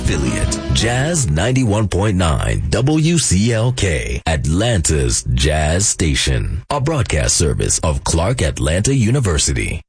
affiliate, Jazz 91.9 WCLK, Atlanta's Jazz Station, a broadcast service of Clark Atlanta University.